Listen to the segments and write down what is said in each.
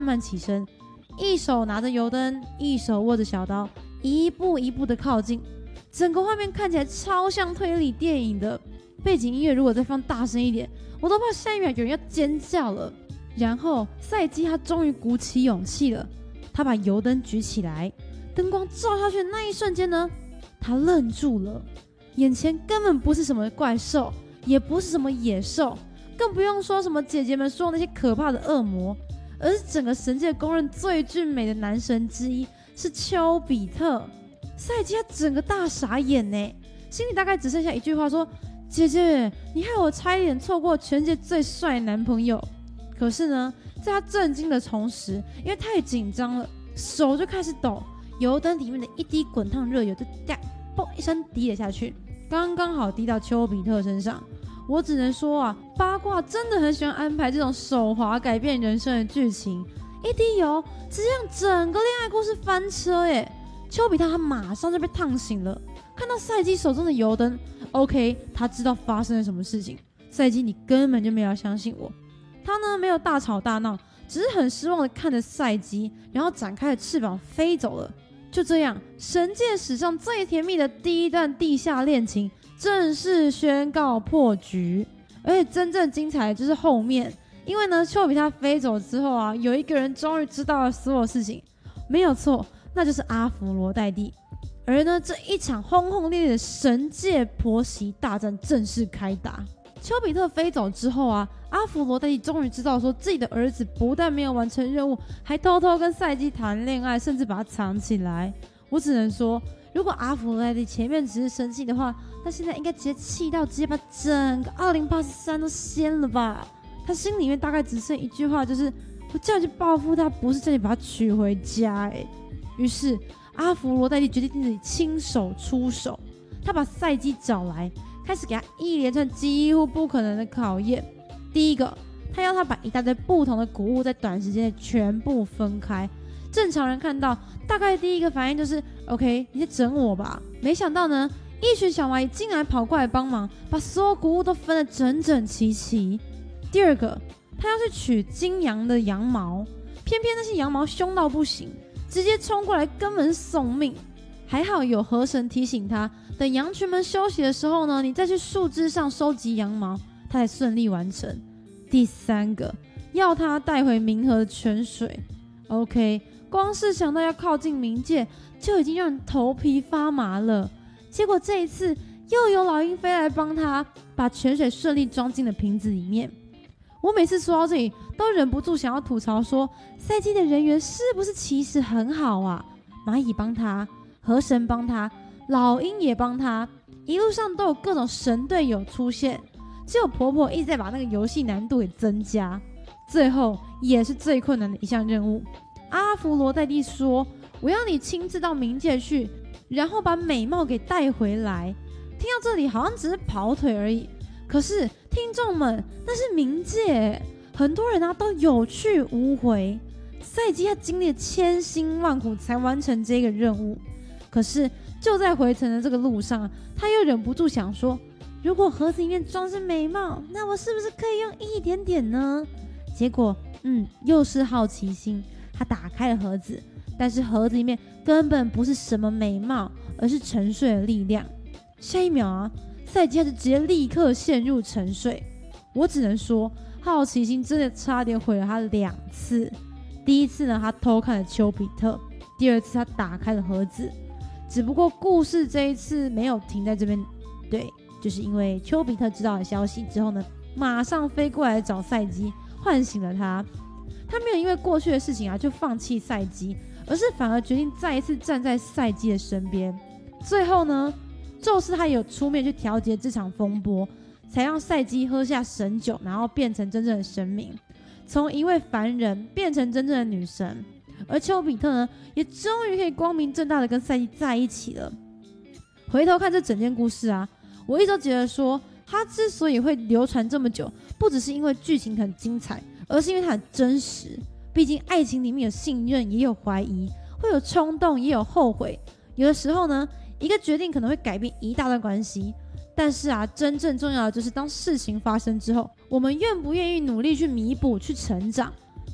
慢起身，一手拿着油灯，一手握着小刀，一步一步的靠近。整个画面看起来超像推理电影的，背景音乐如果再放大声一点，我都怕下一秒有人要尖叫了。然后赛基他终于鼓起勇气了，他把油灯举起来，灯光照下去的那一瞬间呢，他愣住了。眼前根本不是什么怪兽，也不是什么野兽，更不用说什么姐姐们说的那些可怕的恶魔，而是整个神界公认最俊美的男神之一，是丘比特。赛基他整个大傻眼呢，心里大概只剩下一句话说：姐姐，你害我差一点错过全世界最帅的男朋友。可是呢，在他震惊的同时，因为太紧张了，手就开始抖，油灯里面的一滴滚烫热油就嘣一声滴了下去，刚刚好滴到丘比特身上。我只能说啊，八卦真的很喜欢安排这种手滑改变人生的剧情，一滴油直接让整个恋爱故事翻车耶！丘比特他马上就被烫醒了，看到赛基手中的油灯 ，OK， 他知道发生了什么事情。赛基，你根本就没有相信我。他呢没有大吵大闹，只是很失望的看着赛基，然后展开了翅膀飞走了。就这样，神界史上最甜蜜的第一段地下恋情正式宣告破局。而且真正精彩的就是后面，因为呢，丘比特飞走之后啊，有一个人终于知道了所有事情，没有错，那就是阿佛罗代蒂。而呢，这一场轰轰烈烈的神界婆媳大战正式开打。丘比特飞走之后啊，阿佛罗代蒂终于知道说自己的儿子不但没有完成任务，还偷偷跟赛基谈恋爱，甚至把他藏起来。我只能说，如果阿佛罗代蒂前面只是生气的话，那现在应该直接气到直接把整个2083都掀了吧。他心里面大概只剩一句话，就是我叫你去报复他，不是叫你把他娶回家。于是阿佛罗代蒂决定自己亲手出手，他把赛基找来，开始给他一连串几乎不可能的考验。第一个，他要他把一大堆不同的谷物在短时间内全部分开。正常人看到，大概第一个反应就是 OK， 你在整我吧。没想到呢，一群小蚂蚁竟然跑过来帮忙，把所有谷物都分得整整齐齐。第二个，他要去取金羊的羊毛，偏偏那些羊毛凶到不行，直接冲过来，根本是送命。还好有河神提醒他，等羊群们休息的时候呢，你再去树枝上收集羊毛，他才顺利完成。第三个，要他带回冥河的泉水。OK， 光是想到要靠近冥界，就已经让人头皮发麻了。结果这一次又有老鹰飞来帮他，把泉水顺利装进了瓶子里面。我每次说到这里，都忍不住想要吐槽说，赛基的人缘是不是其实很好啊？蚂蚁帮他，河神帮他，老鹰也帮他，一路上都有各种神队友出现，只有婆婆一直在把那个游戏难度给增加。最后也是最困难的一项任务，阿佛罗代蒂说，我要你亲自到冥界去，然后把美貌给带回来。听到这里好像只是跑腿而已，可是听众们，那是冥界，很多人都有去无回。赛基他经历了千辛万苦才完成这个任务，可是就在回程的这个路上，他又忍不住想说，如果盒子里面装是美貌，那我是不是可以用一点点呢？结果又是好奇心，他打开了盒子，但是盒子里面根本不是什么美貌，而是沉睡的力量。下一秒啊，赛基他就直接立刻陷入沉睡。我只能说，好奇心真的差点毁了他2次。第一次呢，他偷看了丘比特；第二次他打开了盒子。只不过故事这一次没有停在这边，对，就是因为丘比特知道了消息之后呢，马上飞过来找赛基，唤醒了他。他没有因为过去的事情就放弃赛基，而是反而决定再一次站在赛基的身边。最后呢，宙斯他也有出面去调节这场风波，才让赛基喝下神酒，然后变成真正的神明，从一位凡人变成真正的女神。而丘比特呢，也终于可以光明正大的跟赛基在一起了。回头看这整件故事啊，我一直都觉得说，它之所以会流传这么久，不只是因为剧情很精彩，而是因为它很真实。毕竟爱情里面有信任，也有怀疑，会有冲动，也有后悔。有的时候呢，一个决定可能会改变一大段关系。但是真正重要的就是当事情发生之后，我们愿不愿意努力去弥补、去成长。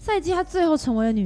赛季她最后成为了女